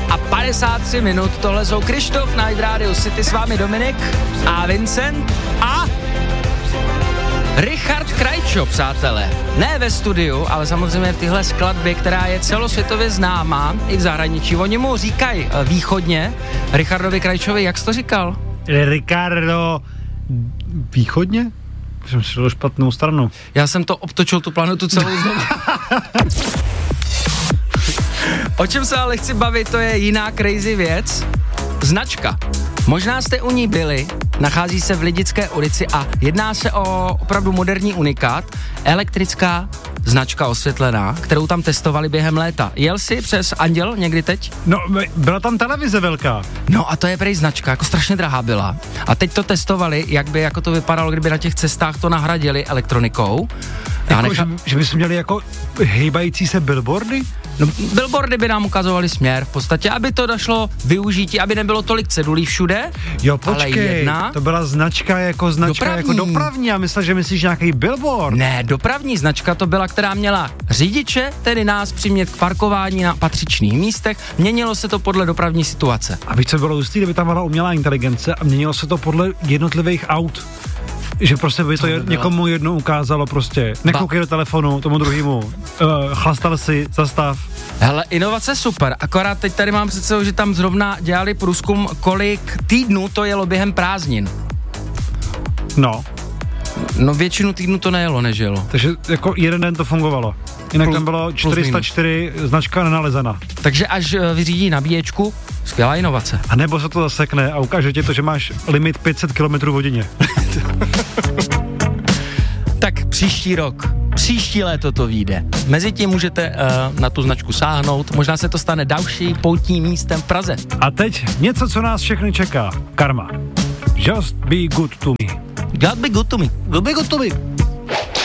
a 53 minut. Tohle jsou Krištof na Hit Radio City, s vámi Dominik a Vincent a Richard Krajčo, přátelé. Ne ve studiu, ale samozřejmě v téhle skladbě, která je celosvětově známá i v zahraničí. Oni mu říkají východně, Richardovi Krajčovi, jak jsi to říkal? Ricardo, východně? Jsem šel špatnou stranu. Já jsem to obtočil tu planetu celou znovu. O čem se ale chci bavit, to je jiná crazy věc. Značka. Možná jste u ní byli, nachází se v Lidické ulici a jedná se o opravdu moderní unikát, elektrická značka osvětlená, kterou tam testovali během léta. Jel jsi přes Anděl někdy teď? No, byla tam televize velká. No a to je prej značka, jako strašně drahá byla. A teď to testovali, jak by jako to vypadalo, kdyby na těch cestách to nahradili elektronikou. Jako, že bychom měli jako hejbající se billboardy? No, billboardy by nám ukazovaly směr v podstatě, aby to došlo využití, aby nebylo tolik cedulí všude. Jo, počkej, to byla značka jako dopravní. Já myslel, že myslíš nějaký billboard. Ne, dopravní značka to byla, která měla řidiče, tedy nás přimět k parkování na patřičných místech. Měnilo se to podle dopravní situace. A víš, co bylo hustý, kdyby tam byla umělá inteligence a měnilo se to podle jednotlivých aut. Že prostě by to někomu jednou ukázalo prostě, nekoukej do telefonu, tomu druhému, chlastal si, zastav. Hele, inovace super, akorát teď tady mám před sebou, že tam zrovna dělali průzkum, kolik týdnů to jelo během prázdnin. No většinu týdnu to nejelo, nežilo. Takže jako jeden den to fungovalo. Jinak tam bylo 404, značka nenalezena. Takže až vyřídí nabíječku, skvělá inovace. A nebo se to zasekne a ukáže ti to, že máš limit 500 km hodině. Tak příští léto to vyjde. Mezitím můžete na tu značku sáhnout, možná se to stane další poutním místem v Praze. A teď něco, co nás všechny čeká. Karma. Just be good to me. God be good to me. Be good to me.